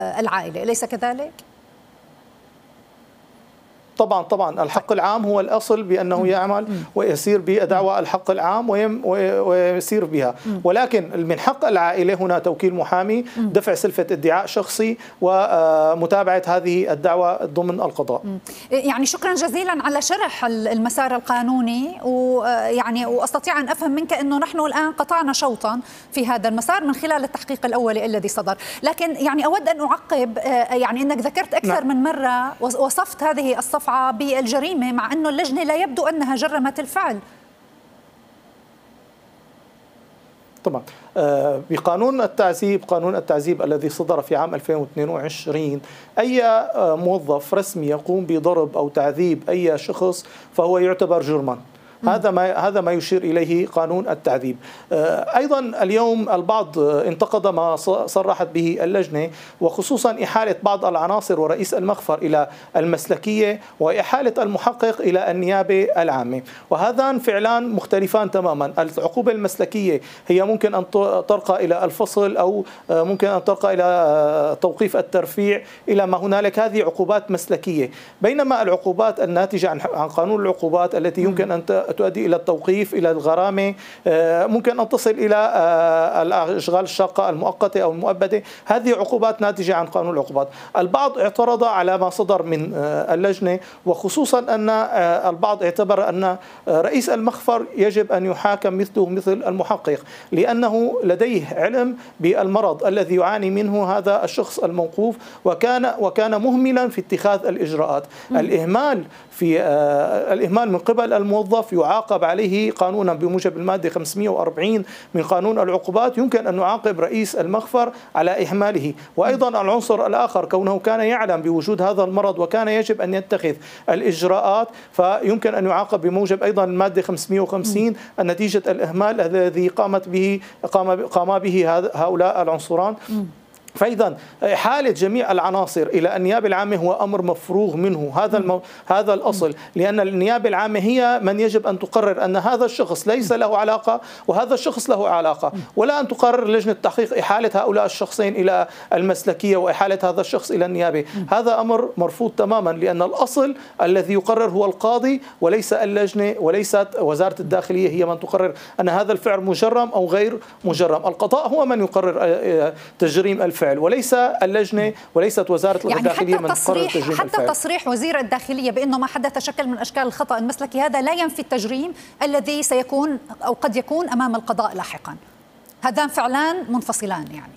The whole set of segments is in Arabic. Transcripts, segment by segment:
العائلة، أليس كذلك؟ طبعا الحق العام هو الأصل بأنه يعمل ويسير بدعوى الحق العام ويسير بها، ولكن من حق العائلة هنا توكيل محامي، دفع سلفة ادعاء شخصي، ومتابعة هذه الدعوى ضمن القضاء. يعني شكرا جزيلا على شرح المسار القانوني، ويعني وأستطيع أن أفهم منك أنه نحن الآن قطعنا شوطا في هذا المسار من خلال التحقيق الأولي الذي صدر، لكن يعني أود أن أعقب، يعني أنك ذكرت أكثر من مرة وصفت هذه الصفعة بالجريمة، مع أنه اللجنة لا يبدو أنها جرمت الفعل. طبعا بقانون التعذيب، قانون التعذيب الذي صدر في عام 2022، أي موظف رسمي يقوم بضرب أو تعذيب أي شخص فهو يعتبر جرما. هذا ما يشير إليه قانون التعذيب. أيضا اليوم البعض انتقد ما صرحت به اللجنة، وخصوصا إحالة بعض العناصر ورئيس المخفر إلى المسلكية وإحالة المحقق إلى النيابة العامة، وهذان فعلان مختلفان تماما. العقوبة المسلكية هي ممكن أن ترقى إلى الفصل، أو ممكن أن ترقى إلى توقيف الترفيع، إلى ما هنالك. هذه عقوبات مسلكية، بينما العقوبات الناتجة عن قانون العقوبات التي يمكن أن تؤدي إلى التوقيف، إلى الغرامة، ممكن أن تصل إلى الأشغال الشاقة المؤقتة أو المؤبدة، هذه عقوبات ناتجة عن قانون العقوبات. البعض اعترض على ما صدر من اللجنة، وخصوصا أن البعض اعتبر أن رئيس المخفر يجب أن يحاكم مثله مثل المحقق، لأنه لديه علم بالمرض الذي يعاني منه هذا الشخص الموقوف، وكان مهملا في اتخاذ الإجراءات. الإهمال من قبل الموظف يعاقب عليه قانونا بموجب المادة 540 من قانون العقوبات. يمكن أن نعاقب رئيس المخفر على إهماله. وأيضا العنصر الآخر، كونه كان يعلم بوجود هذا المرض وكان يجب أن يتخذ الإجراءات، فيمكن أن يعاقب بموجب أيضا المادة 550 نتيجة الإهمال الذي قام به هؤلاء العنصران. فإذا إحالة جميع العناصر إلى النيابة العامة هو أمر مفروغ منه. هذا الأصل، لأن النيابة العامة هي من يجب أن تقرر أن هذا الشخص ليس له علاقة وهذا الشخص له علاقة، ولا أن تقرر لجنة التحقيق إحالة هؤلاء الشخصين إلى المسلكية وإحالة هذا الشخص إلى النيابة. هذا أمر مرفوض تماما، لأن الأصل الذي يقرر هو القاضي وليس اللجنة، وليست وزارة الداخلية هي من تقرر أن هذا الفعل مجرم أو غير مجرم. القضاء هو من يقرر تجريم الفعل، وليس اللجنة، وليست وزارة الداخلية من تقرر تجريم الفعل. حتى تصريح وزير الداخلية بأنه ما حدث شكل من أشكال الخطأ المسلكي هذا لا ينفي التجريم الذي سيكون أو قد يكون أمام القضاء لاحقا. هذان فعلان منفصلان. يعني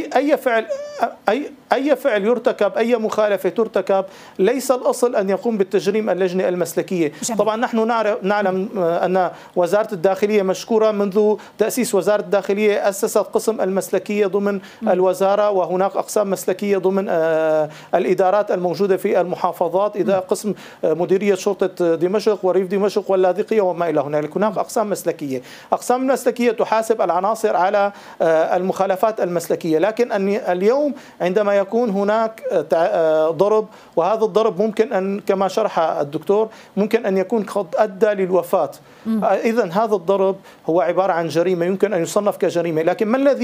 أي فعل يرتكب، أي مخالفة ترتكب، ليس الأصل أن يقوم بالتجريم اللجنة المسلكية. طبعا نحن نعلم أن وزارة الداخلية مشكورة منذ تأسيس وزارة الداخلية أسست قسم المسلكية ضمن الوزارة، وهناك أقسام مسلكية ضمن الإدارات الموجودة في المحافظات، إذا قسم مديرية شرطة دمشق وريف دمشق واللاذقية وما إلى هنالك. هناك أقسام مسلكية. أقسام المسلكية تحاسب العناصر على المخالفات المسلكية، لكن اليوم عندما يكون هناك ضرب، وهذا الضرب ممكن أن كما شرح الدكتور ممكن أن يكون قد أدى للوفاة، إذن هذا الضرب هو عبارة عن جريمة يمكن أن يصنف كجريمة. لكن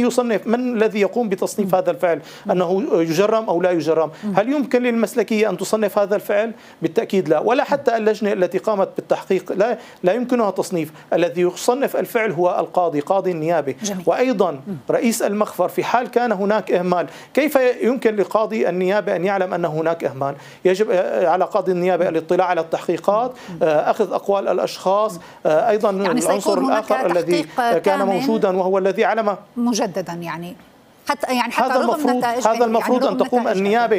من الذي يقوم بتصنيف هذا الفعل أنه يجرم أو لا يجرم؟ هل يمكن للمسلكية أن تصنف هذا الفعل؟ بالتأكيد لا، ولا حتى اللجنة التي قامت بالتحقيق لا يمكنها تصنيف. الذي يصنف الفعل هو القاضي، قاضي النيابة. وأيضا رئيس المخفر في حال كان هناك إهمال. كيف يمكن لقاضي النيابة أن يعلم أن هناك إهمال؟ يجب على قاضي النيابة الاطلاع على التحقيقات، أخذ أقوال الأشخاص. أيضا يعني العنصر الآخر الذي كان موجودا وهو الذي علم مجددا، يعني حتى هذا المفروض أن تقوم النيابة.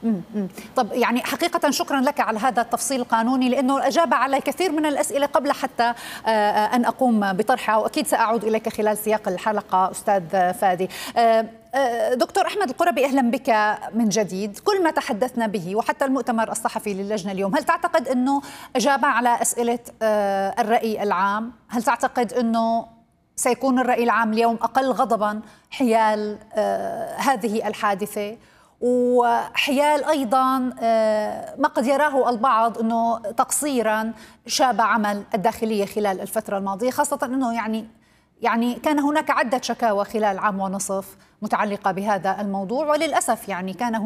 طب يعني حقيقة شكرا لك على هذا التفصيل القانوني، لأنه أجاب على الكثير من الأسئلة قبل حتى أن أقوم بطرحها، وأكيد سأعود إليك خلال سياق الحلقة أستاذ فادي. دكتور أحمد القربي، أهلا بك من جديد. كل ما تحدثنا به وحتى المؤتمر الصحفي للجنة اليوم، هل تعتقد أنه أجاب على أسئلة الرأي العام؟ هل تعتقد أنه سيكون الرأي العام اليوم أقل غضبا حيال هذه الحادثة، وحيال أيضا ما قد يراه البعض أنه تقصيرا شاب عمل الداخلية خلال الفترة الماضية، خاصة أنه يعني كان هناك عدة شكاوى خلال عام ونصف متعلقة بهذا الموضوع، وللأسف يعني كان